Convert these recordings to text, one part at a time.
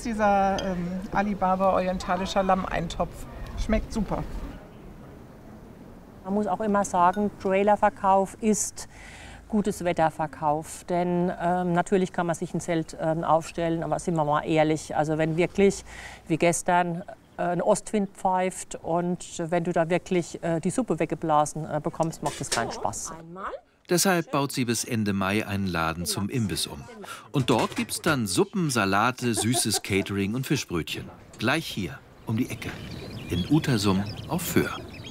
dieser Alibaba orientalischer Lammeintopf. Schmeckt super. Man muss auch immer sagen, Trailerverkauf ist gutes Wetterverkauf. Denn natürlich kann man sich ein Zelt aufstellen, aber sind wir mal ehrlich, also wenn wirklich wie gestern ein Ostwind pfeift und wenn du da wirklich die Suppe weggeblasen bekommst, macht das keinen Spaß. Deshalb baut sie bis Ende Mai einen Laden zum Imbiss um. Und dort gibt's dann Suppen, Salate, süßes Catering und Fischbrötchen. Gleich hier, um die Ecke, in Utersum auf Föhr.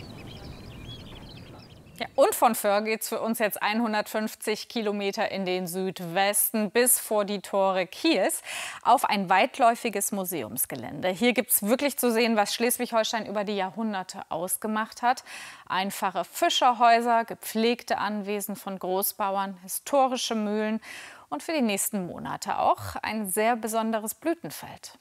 Ja, und von Föhr geht es für uns jetzt 150 Kilometer in den Südwesten bis vor die Tore Kiels auf ein weitläufiges Museumsgelände. Hier gibt es wirklich zu sehen, was Schleswig-Holstein über die Jahrhunderte ausgemacht hat. Einfache Fischerhäuser, gepflegte Anwesen von Großbauern, historische Mühlen und für die nächsten Monate auch ein sehr besonderes Blütenfeld.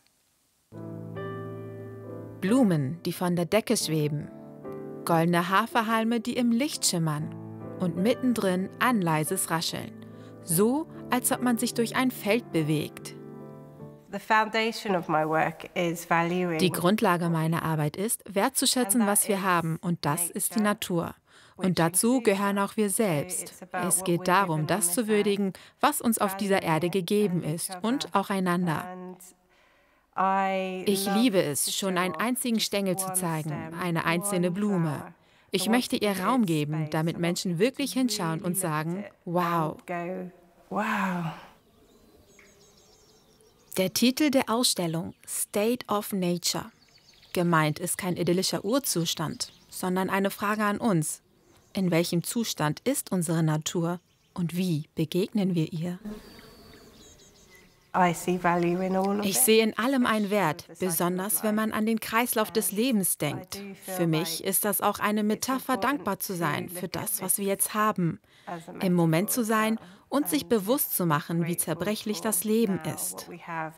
Blumen, die von der Decke schweben. Goldene Haferhalme, die im Licht schimmern. Und mittendrin ein leises Rascheln. So, als ob man sich durch ein Feld bewegt. Die Grundlage meiner Arbeit ist, wertzuschätzen, was wir haben. Und das ist die Natur. Und dazu gehören auch wir selbst. Es geht darum, das zu würdigen, was uns auf dieser Erde gegeben ist. Und auch einander. Ich liebe es, schon einen einzigen Stängel zu zeigen, eine einzelne Blume. Ich möchte ihr Raum geben, damit Menschen wirklich hinschauen und sagen, wow. Der Titel der Ausstellung, State of Nature. Gemeint ist kein idyllischer Urzustand, sondern eine Frage an uns. In welchem Zustand ist unsere Natur und wie begegnen wir ihr? Ich sehe in allem einen Wert, besonders wenn man an den Kreislauf des Lebens denkt. Für mich ist das auch eine Metapher, dankbar zu sein für das, was wir jetzt haben. Im Moment zu sein und sich bewusst zu machen, wie zerbrechlich das Leben ist.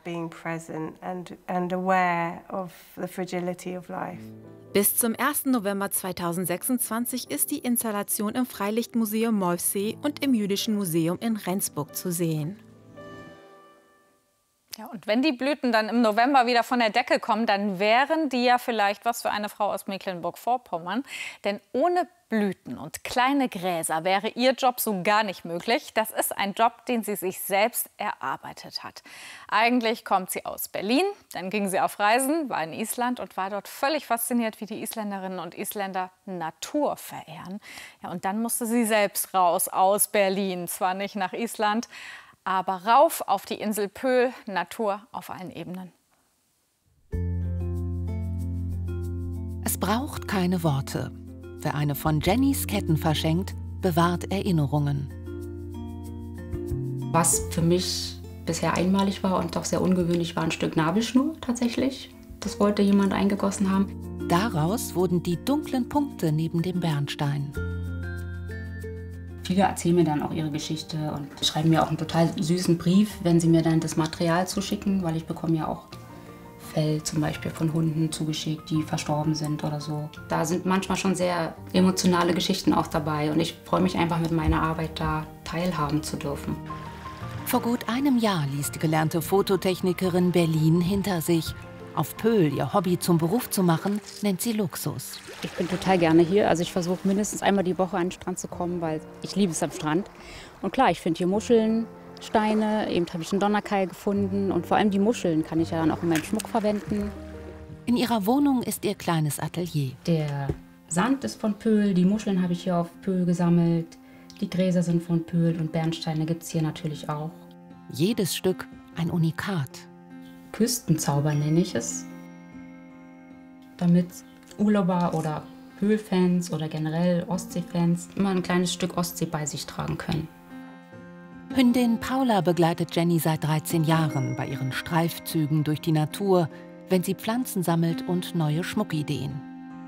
Bis zum 1. November 2026 ist die Installation im Freilichtmuseum Molfsee und im Jüdischen Museum in Rendsburg zu sehen. Ja, und wenn die Blüten dann im November wieder von der Decke kommen, dann wären die ja vielleicht was für eine Frau aus Mecklenburg-Vorpommern. Denn ohne Blüten und kleine Gräser wäre ihr Job so gar nicht möglich. Das ist ein Job, den sie sich selbst erarbeitet hat. Eigentlich kommt sie aus Berlin, dann ging sie auf Reisen, war in Island und war dort völlig fasziniert, wie die Isländerinnen und Isländer Natur verehren. Ja, und dann musste sie selbst raus aus Berlin, zwar nicht nach Island, aber rauf auf die Insel Pöhl, Natur auf allen Ebenen. Es braucht keine Worte. Wer eine von Jennys Ketten verschenkt, bewahrt Erinnerungen. Was für mich bisher einmalig war und doch sehr ungewöhnlich, war ein Stück Nabelschnur tatsächlich. Das wollte jemand eingegossen haben. Daraus wurden die dunklen Punkte neben dem Bernstein. Viele erzählen mir dann auch ihre Geschichte und schreiben mir auch einen total süßen Brief, wenn sie mir dann das Material zuschicken, weil ich bekomme ja auch Fell zum Beispiel von Hunden zugeschickt, die verstorben sind oder so. Da sind manchmal schon sehr emotionale Geschichten auch dabei und ich freue mich einfach, mit meiner Arbeit da teilhaben zu dürfen. Vor gut einem Jahr ließ die gelernte Fototechnikerin Berlin hinter sich. Auf Pöhl ihr Hobby zum Beruf zu machen, nennt sie Luxus. Ich bin total gerne hier. Also ich versuche mindestens einmal die Woche an den Strand zu kommen, weil ich liebe es am Strand. Und klar, ich finde hier Muscheln, Steine, eben habe ich einen Donnerkeil gefunden. Und vor allem die Muscheln kann ich ja dann auch in meinem Schmuck verwenden. In ihrer Wohnung ist ihr kleines Atelier. Der Sand ist von Pöhl, die Muscheln habe ich hier auf Pöhl gesammelt. Die Gräser sind von Pöhl und Bernsteine gibt es hier natürlich auch. Jedes Stück ein Unikat. Küstenzauber nenne ich es, damit Urlauber oder Pöhl-Fans oder generell Ostsee-Fans immer ein kleines Stück Ostsee bei sich tragen können. Hündin Paula begleitet Jenny seit 13 Jahren bei ihren Streifzügen durch die Natur, wenn sie Pflanzen sammelt und neue Schmuckideen.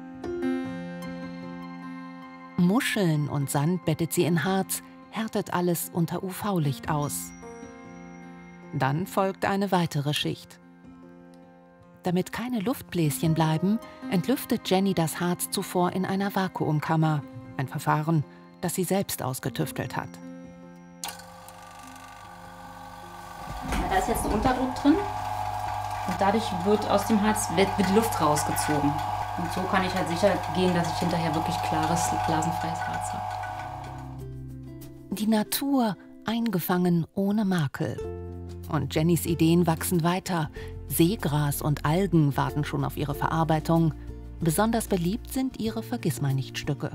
Muscheln und Sand bettet sie in Harz, härtet alles unter UV-Licht aus. Dann folgt eine weitere Schicht. Damit keine Luftbläschen bleiben, entlüftet Jenny das Harz zuvor in einer Vakuumkammer. Ein Verfahren, das sie selbst ausgetüftelt hat. Da ist jetzt ein Unterdruck drin. Und dadurch wird aus dem Harz wird die Luft rausgezogen. Und so kann ich halt sicher gehen, dass ich hinterher wirklich klares, blasenfreies Harz habe. Die Natur eingefangen ohne Makel. Und Jennys Ideen wachsen weiter. Seegras und Algen warten schon auf ihre Verarbeitung. Besonders beliebt sind ihre Vergissmeinnicht-Stücke.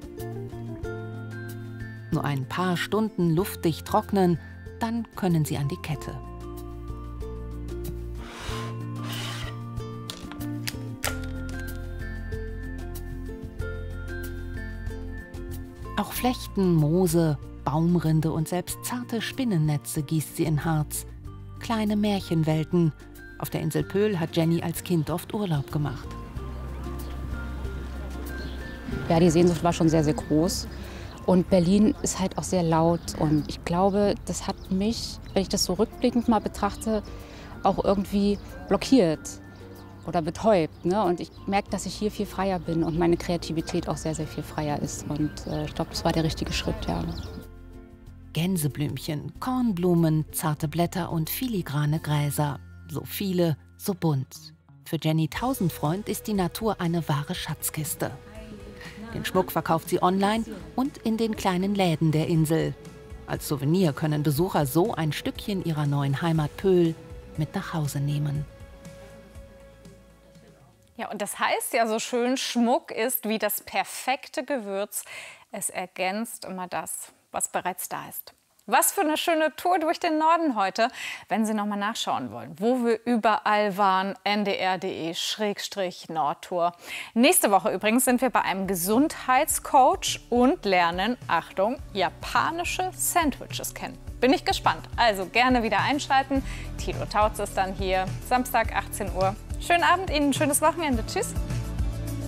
Nur ein paar Stunden luftdicht trocknen, dann können sie an die Kette. Auch Flechten, Moose, Baumrinde und selbst zarte Spinnennetze gießt sie in Harz. Kleine Märchenwelten. Auf der Insel Pöhl hat Jenny als Kind oft Urlaub gemacht. Ja, die Sehnsucht war schon sehr, sehr groß. Und Berlin ist halt auch sehr laut. Und ich glaube, das hat mich, wenn ich das so rückblickend mal betrachte, auch irgendwie blockiert oder betäubt. Ne? Und ich merke, dass ich hier viel freier bin und meine Kreativität auch sehr, sehr viel freier ist. Und ich glaube, das war der richtige Schritt, ja. Gänseblümchen, Kornblumen, zarte Blätter und filigrane Gräser. So viele, so bunt. Für Jenny Tausendfreund ist die Natur eine wahre Schatzkiste. Den Schmuck verkauft sie online und in den kleinen Läden der Insel. Als Souvenir können Besucher so ein Stückchen ihrer neuen Heimat Pöhl mit nach Hause nehmen. Ja, und das heißt ja so schön, Schmuck ist wie das perfekte Gewürz. Es ergänzt immer das, was bereits da ist. Was für eine schöne Tour durch den Norden heute. Wenn Sie noch mal nachschauen wollen, wo wir überall waren, ndr.de/Nordtour. Nächste Woche übrigens sind wir bei einem Gesundheitscoach und lernen, Achtung, japanische Sandwiches kennen. Bin ich gespannt. Also gerne wieder einschalten. Tilo Tautz ist dann hier, Samstag 18 Uhr. Schönen Abend Ihnen, schönes Wochenende. Tschüss.